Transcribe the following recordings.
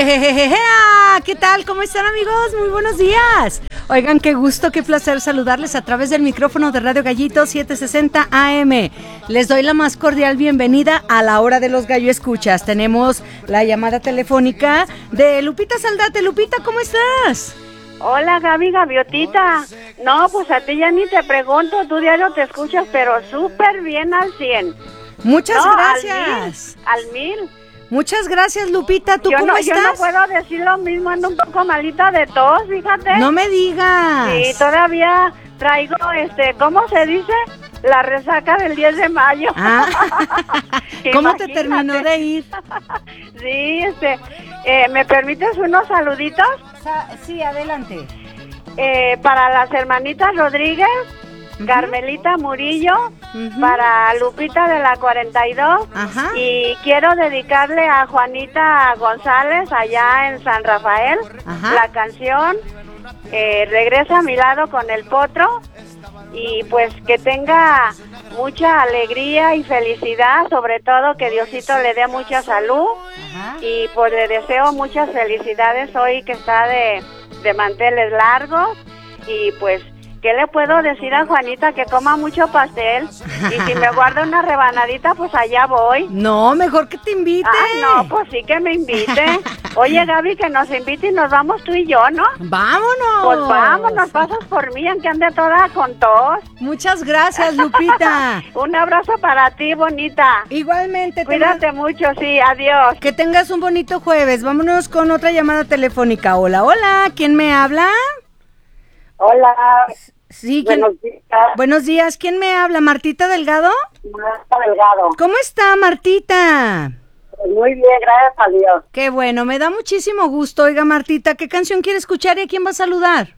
¡Ejejejejea! ¿Qué tal? ¿Cómo están, amigos? Muy buenos días. Oigan, qué gusto, qué placer saludarles a través del micrófono de Radio Gallito 760 AM. Les doy la más cordial bienvenida a la hora de los gallo escuchas. Tenemos la llamada telefónica de Lupita Saldate. Lupita, ¿cómo estás? Hola, Gaby Gaviotita. No, pues a ti ya ni te pregunto, tú diario te escuchas, pero súper bien al 100. Muchas gracias. Al mil. Muchas gracias, Lupita. ¿Tú cómo estás? Yo no puedo decir lo mismo, ando un poco malita de tos, fíjate. No me digas. Sí, todavía traigo, ¿cómo se dice? La resaca del 10 de mayo. Ah. ¿Cómo te terminó de ir? Sí, ¿me permites unos saluditos? Sí, adelante. Para las hermanitas Rodríguez, Carmelita Murillo, para Lupita de la 42, y quiero dedicarle a Juanita González allá en San Rafael la canción Regresa a mi lado con el potro, y pues que tenga mucha alegría y felicidad, sobre todo que Diosito le dé mucha salud, y pues le deseo muchas felicidades hoy que está de manteles largos, y pues ¿qué le puedo decir a Juanita? Que coma mucho pastel. Y si me guarda una rebanadita, pues allá voy. No, mejor que te invite. Ay, no, pues sí que me invite. Oye, Gaby, que nos invite y nos vamos tú y yo, ¿no? ¡Vámonos! Pues vámonos, pasas por mí, aunque ande toda con tos. Muchas gracias, Lupita. Un abrazo para ti, bonita. Igualmente. Cuídate mucho, sí, adiós. Que tengas un bonito jueves. Vámonos con otra llamada telefónica. Hola, hola, ¿quién me habla? Hola. Sí, buenos días. Buenos días, ¿quién me habla? ¿Martita Delgado? Marta Delgado. ¿Cómo está, Martita? Muy bien, gracias a Dios. Qué bueno, me da muchísimo gusto. Oiga, Martita, ¿qué canción quiere escuchar y a quién va a saludar?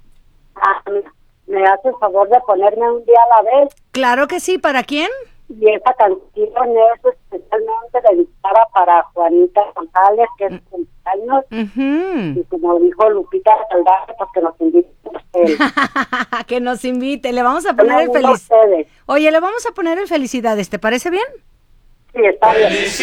¿Me hace el favor de ponerme un día a la vez? Claro que sí, ¿para quién? Y esa canción es especialmente dedicada para Juanita González, que es cumpleaños. Y como dijo Lupita Saldate, pues que nos invite a ustedes. Que nos invite, le vamos a poner el felicidades. Oye, le vamos a poner el felicidades, ¿te parece bien? Sí, está bien.